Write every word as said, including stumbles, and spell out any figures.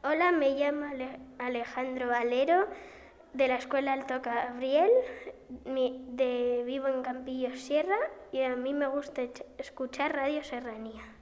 Hola, me llamo Ale- Alejandro Valero, de la Escuela Alto Gabriel, mi- de, vivo en Campillos Sierra y a mí me gusta ech- escuchar Radio Serranía.